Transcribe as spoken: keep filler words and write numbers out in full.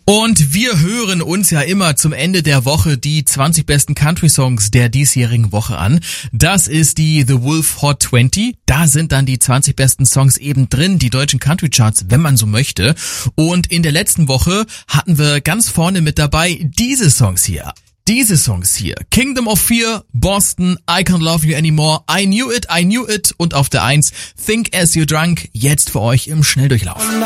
Und wir hören uns ja immer zum Ende der Woche die zwanzig besten Country-Songs der diesjährigen Woche an. Das ist die The Wolf Hot zwanzig. Da sind dann die zwanzig besten Songs eben drin, die deutschen Country-Charts, wenn man so möchte. Und in der letzten Woche hatten wir ganz vorne mit dabei diese Songs hier. Diese Songs hier. Kingdom of Fear, Boston, I Can't Love You Anymore, I Knew It, I Knew It und auf der eins Think As You're Drunk, jetzt für euch im Schnelldurchlauf.